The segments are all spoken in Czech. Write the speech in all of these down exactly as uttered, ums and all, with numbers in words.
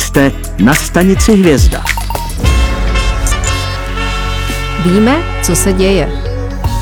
Jste na stanici Hvězda. Víme, co se děje.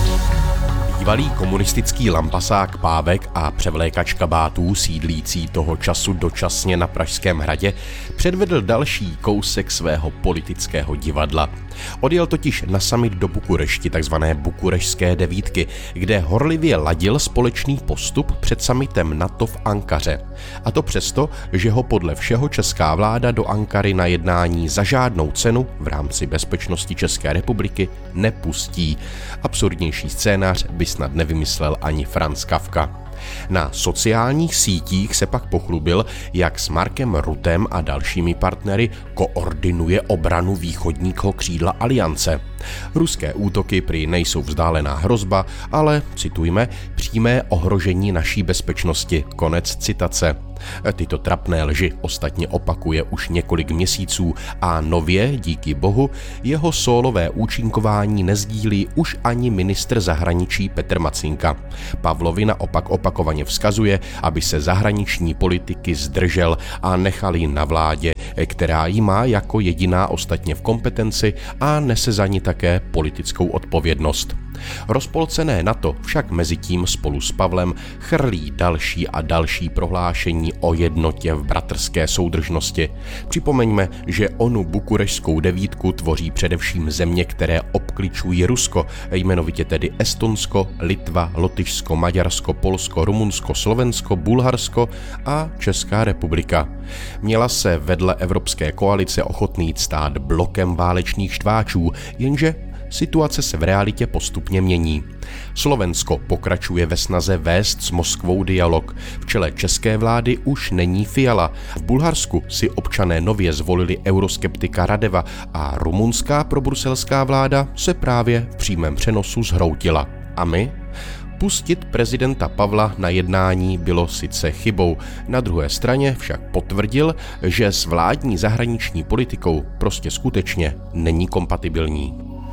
Bývalý komunistický lampasák Pávek a převlékač kabátů sídlící toho času dočasně na Pražském hradě předvedl další kousek svého politického divadla. Odjel totiž na summit do Bukurešti, takzvané Bukurešské devítky, kde horlivě ladil společný postup před summitem NATO v Ankaře. A to přesto, že ho podle všeho česká vláda do Ankary na jednání za žádnou cenu v rámci bezpečnosti České republiky nepustí. Absurdnější scénář by snad nevymyslel ani Franz Kafka. Na sociálních sítích se pak pochlubil, jak s Markem Ruttem a dalšími partnery koordinuje obranu východního křídla aliance. Ruské útoky prý nejsou vzdálená hrozba, ale, citujme, přímé ohrožení naší bezpečnosti. Konec citace. Tyto trapné lži ostatně opakuje už několik měsíců a nově, díky bohu, jeho sólové účinkování nezdílí už ani ministr zahraničí Petr Macinka. Pavlovi naopak opakovaně vzkazuje, aby se zahraniční politiky zdržel a nechal ji na vládě, která ji má jako jediná ostatně v kompetenci a nese za ní také politickou odpovědnost. Rozpolcené NATO však mezitím spolu s Pavlem chrlí další a další prohlášení o jednotě v bratrské soudržnosti. Připomeňme, že onu bukureštskou devítku tvoří především země, které obkličují Rusko, jmenovitě tedy Estonsko, Litva, Lotyšsko, Maďarsko, Polsko, Rumunsko, Slovensko, Bulharsko a Česká republika. Měla se vedle evropské koalice ochotný stát blokem válečných štváčů, jenže situace se v realitě postupně mění. Slovensko pokračuje ve snaze vést s Moskvou dialog. V čele české vlády už není Fiala. V Bulharsku si občané nově zvolili euroskeptika Radeva a rumunská probruselská vláda se právě v přímém přenosu zhroutila. A my? Pustit prezidenta Pavla na jednání bylo sice chybou, na druhé straně však potvrdil, že s vládní zahraniční politikou prostě skutečně není kompatibilní.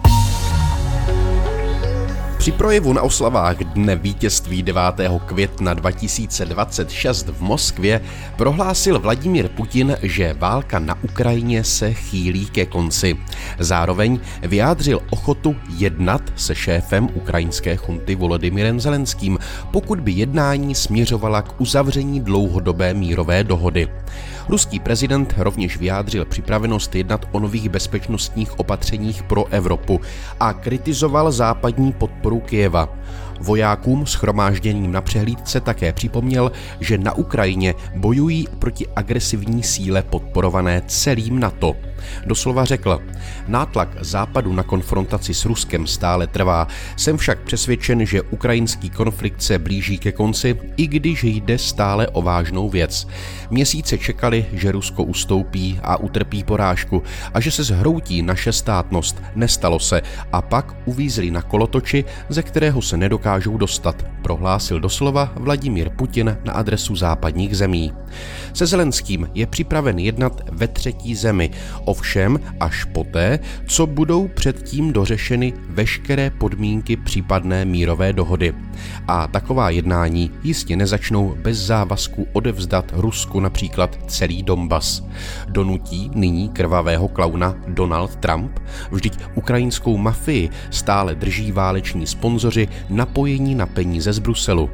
Při projevu na oslavách Dne vítězství devátého května dva tisíce dvacet šest v Moskvě prohlásil Vladimír Putin, že válka na Ukrajině se chýlí ke konci. Zároveň vyjádřil ochotu jednat se šéfem ukrajinské chunty Volodymyrem Zelenským, pokud by jednání směřovala k uzavření dlouhodobé mírové dohody. Ruský prezident rovněž vyjádřil připravenost jednat o nových bezpečnostních opatřeních pro Evropu a kritizoval západní podporu Kyjeva. Vojákům shromážděným na přehlídce také připomněl, že na Ukrajině bojují proti agresivní síle podporované celým NATO. Doslova řekl: nátlak Západu na konfrontaci s Ruskem stále trvá, jsem však přesvědčen, že ukrajinský konflikt se blíží ke konci, i když jde stále o vážnou věc. Měsíce čekali, že Rusko ustoupí a utrpí porážku a že se zhroutí naše státnost. Nestalo se a pak uvízli na kolotoči, ze kterého se nedokážou dostat, prohlásil doslova Vladimír Putin na adresu západních zemí. Se Zelenským je připraven jednat ve třetí zemi, ovšem až poté, co budou předtím dořešeny veškeré podmínky případné mírové dohody. A taková jednání jistě nezačnou bez závazku odevzdat Rusku například celý Donbas. Donutí nyní krvavého klauna Donald Trump? Vždyť ukrajinskou mafii stále drží váleční sponzoři napojení na peníze z Bruselu.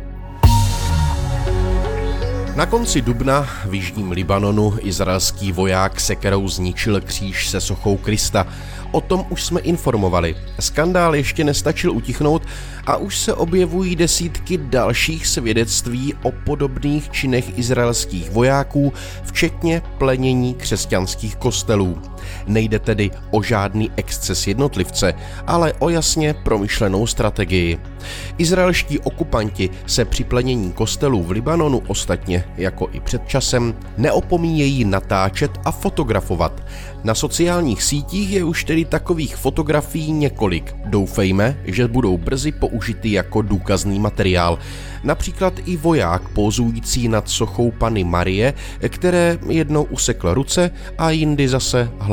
Na konci dubna v jižním Libanonu izraelský voják sekerou zničil kříž se sochou Krista. O tom už jsme informovali. Skandál ještě nestačil utichnout a už se objevují desítky dalších svědectví o podobných činech izraelských vojáků, včetně plenění křesťanských kostelů. Nejde tedy o žádný exces jednotlivce, ale o jasně promyšlenou strategii. Izraelští okupanti se při plenění kostelů v Libanonu ostatně, jako i před časem, neopomíjejí natáčet a fotografovat. Na sociálních sítích je už tedy takových fotografií několik. Doufejme, že budou brzy použity jako důkazný materiál. Například i voják pózující nad sochou Panny Marie, které jednou usekl ruce a jindy zase hlavu.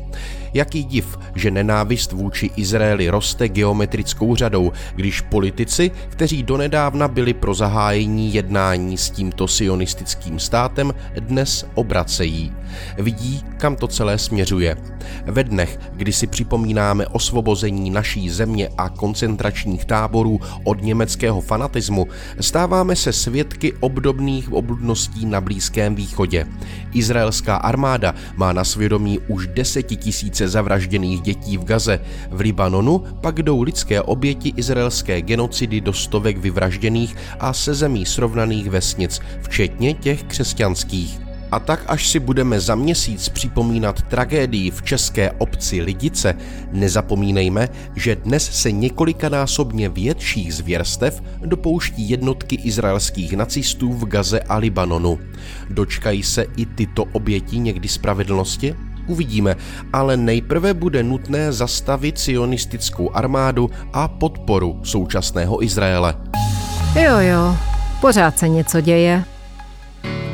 Jaký div, že nenávist vůči Izraeli roste geometrickou řadou, když politici, kteří donedávna byli pro zahájení jednání s tímto sionistickým státem, dnes obracejí. Vidí, kam to celé směřuje. Ve dnech, kdy si připomínáme osvobození naší země a koncentračních táborů od německého fanatismu, stáváme se svědky obdobných obludností na Blízkém východě. Izraelská armáda má na svědomí už desetitisíce zavražděných dětí v Gaze. V Libanonu pak jdou lidské oběti izraelské genocidy do stovek vyvražděných a se zemí srovnaných vesnic, včetně těch křesťanských. A tak, až si budeme za měsíc připomínat tragédii v české obci Lidice, nezapomínejme, že dnes se několikanásobně větších zvěrstev dopouští jednotky izraelských nacistů v Gaze a Libanonu. Dočkají se i tyto oběti někdy spravedlnosti? Uvidíme, ale nejprve bude nutné zastavit sionistickou armádu a podporu současného Izraele. Jo, jo, pořád se něco děje.